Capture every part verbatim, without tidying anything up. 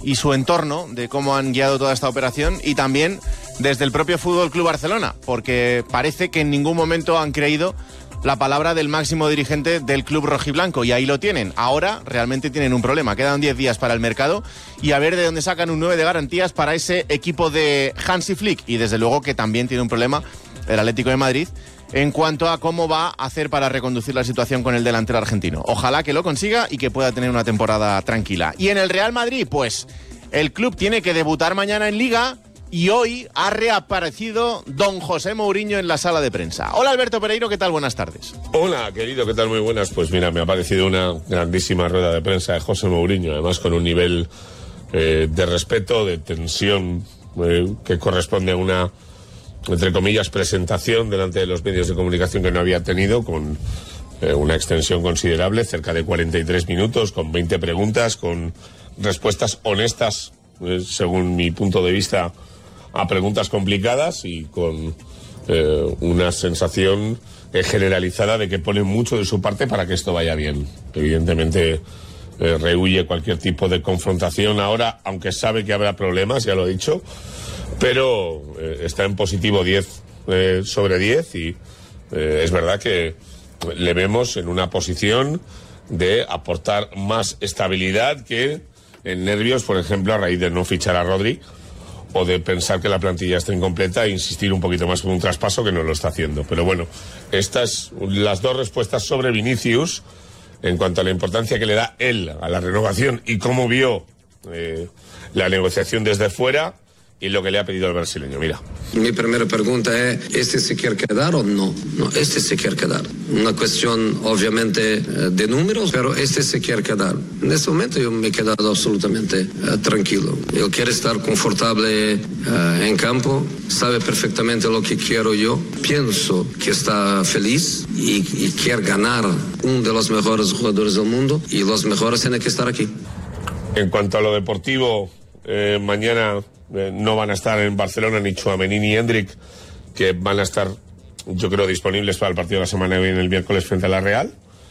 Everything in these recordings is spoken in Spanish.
y su entorno, de cómo han guiado toda esta operación, y también desde el propio Fútbol Club Barcelona, porque parece que en ningún momento han creído la palabra del máximo dirigente del club rojiblanco, y ahí lo tienen. Ahora realmente tienen un problema. Quedan diez días para el mercado y a ver de dónde sacan un nueve de garantías para ese equipo de Hansi Flick, y desde luego que también tiene un problema el Atlético de Madrid en cuanto a cómo va a hacer para reconducir la situación con el delantero argentino. Ojalá que lo consiga y que pueda tener una temporada tranquila. Y en el Real Madrid, pues el club tiene que debutar mañana en Liga, y hoy ha reaparecido don José Mourinho en la sala de prensa. Hola, Alberto Pereiro, ¿qué tal? Buenas tardes. Hola, querido, ¿qué tal? Muy buenas. Pues mira, me ha parecido una grandísima rueda de prensa de José Mourinho, además con un nivel eh, de respeto, de tensión, eh, que corresponde a una, entre comillas, presentación delante de los medios de comunicación que no había tenido, con eh, una extensión considerable, cerca de cuarenta y tres minutos, con veinte preguntas, con respuestas honestas, eh, según mi punto de vista, a preguntas complicadas, y con eh, una sensación eh, generalizada de que pone mucho de su parte para que esto vaya bien. Evidentemente eh, rehuye cualquier tipo de confrontación ahora, aunque sabe que habrá problemas, ya lo he dicho, pero eh, está en positivo diez eh, sobre diez, y eh, es verdad que le vemos en una posición de aportar más estabilidad que en nervios, por ejemplo, a raíz de no fichar a Rodri, o de pensar que la plantilla está incompleta e insistir un poquito más con un traspaso que no lo está haciendo. Pero bueno, estas las dos respuestas sobre Vinicius en cuanto a la importancia que le da él a la renovación y cómo vio eh, la negociación desde fuera, y lo que le ha pedido el brasileño. Mira. Mi primera pregunta es, ¿este se quiere quedar o no? No, este se quiere quedar. Una cuestión, obviamente, de números, pero este se quiere quedar. En este momento yo me he quedado absolutamente uh, tranquilo. Él quiere estar confortable uh, en campo, sabe perfectamente lo que quiero yo. Pienso que está feliz y, y quiere ganar uno de los mejores jugadores del mundo, y los mejores tienen que estar aquí. En cuanto a lo deportivo, eh, mañana Eh, no van a estar en Barcelona ni Tchouaméni ni Hendrik, que van a estar, yo creo, disponibles para el partido de la semana que viene, el miércoles, frente a la Real,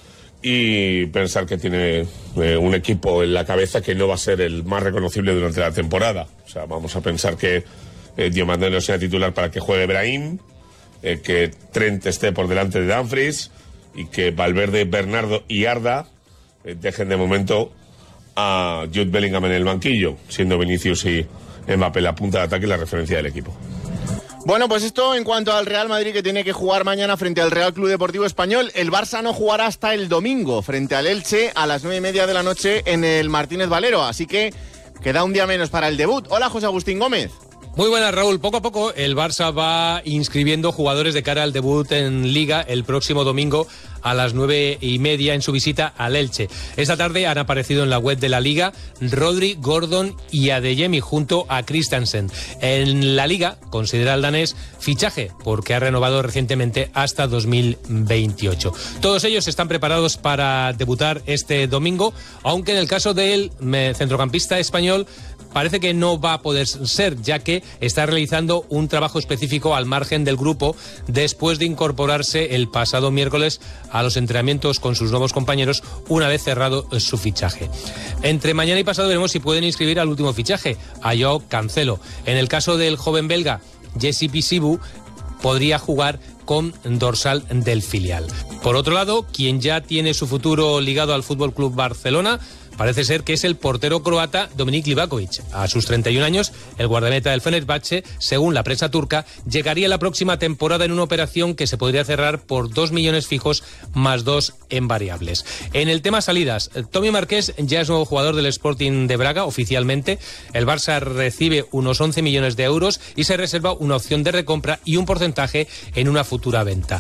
y pensar que tiene eh, un equipo en la cabeza que no va a ser el más reconocible durante la temporada. O sea, vamos a pensar que eh, Diomandé no sea titular para que juegue Brahim, eh, que Trent esté por delante de Dumfries, y que Valverde, Bernardo y Arda eh, dejen de momento a Jude Bellingham en el banquillo, siendo Vinicius y Mbappé la punta de ataque y la referencia del equipo. Bueno, pues esto en cuanto al Real Madrid, que tiene que jugar mañana frente al Real Club Deportivo Español. El Barça no jugará hasta el domingo frente al Elche a las nueve y media de la noche en el Martínez Valero, así que queda un día menos para el debut. Hola, José Agustín Gómez. Muy buenas, Raúl. Poco a poco el Barça va inscribiendo jugadores de cara al debut en Liga el próximo domingo a las nueve y media en su visita al Elche. Esta tarde han aparecido en la web de la Liga Rodri, Gordon y Adeyemi junto a Christensen. En la Liga considera al danés fichaje porque ha renovado recientemente hasta dos mil veintiocho. Todos ellos están preparados para debutar este domingo, aunque en el caso del centrocampista español parece que no va a poder ser, ya que está realizando un trabajo específico al margen del grupo después de incorporarse el pasado miércoles a los entrenamientos con sus nuevos compañeros una vez cerrado su fichaje. Entre mañana y pasado veremos si pueden inscribir al último fichaje, a Joao Cancelo. En el caso del joven belga Jesse Pisibu, podría jugar con dorsal del filial. Por otro lado, quien ya tiene su futuro ligado al Fútbol Club Barcelona parece ser que es el portero croata Dominik Livakovic. A sus treinta y un años, el guardameta del Fenerbahce, según la prensa turca, llegaría la próxima temporada en una operación que se podría cerrar por dos millones fijos más dos en variables. En el tema salidas, Tommy Marqués ya es nuevo jugador del Sporting de Braga oficialmente. El Barça recibe unos once millones de euros y se reserva una opción de recompra y un porcentaje en una futura venta.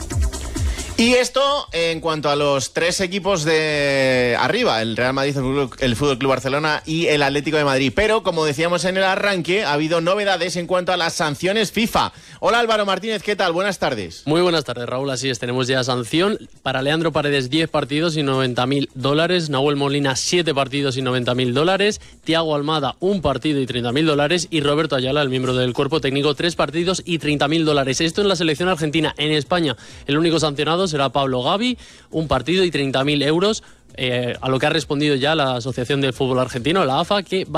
Y esto en cuanto a los tres equipos de arriba, el Real Madrid, el Fútbol Club Barcelona y el Atlético de Madrid. Pero, como decíamos en el arranque, ha habido novedades en cuanto a las sanciones FIFA. Hola, Álvaro Martínez, ¿qué tal? Buenas tardes. Muy buenas tardes, Raúl. Así es, tenemos ya sanción. Para Leandro Paredes, diez partidos y noventa mil dólares. Nahuel Molina, siete partidos y noventa mil dólares. Thiago Almada, un partido y treinta mil dólares. Y Roberto Ayala, el miembro del cuerpo técnico, tres partidos y treinta mil dólares. Esto en la selección argentina. En España, el único sancionado será Pablo Gavi, un partido y treinta mil euros, eh, a lo que ha respondido ya la Asociación del Fútbol Argentino, la A F A, que va